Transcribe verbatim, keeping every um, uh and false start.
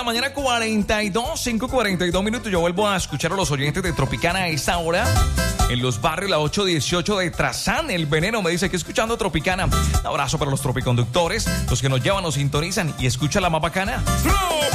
la mañana, cuarenta y dos, cinco cuarenta y dos minutos. Yo vuelvo a escuchar a los oyentes de Tropicana a esta hora. En los barrios, la ocho dieciocho de Trazán, El Veneno me dice que escuchando Tropicana. Un abrazo para los tropiconductores, los que nos llevan, nos sintonizan y escuchan la más bacana.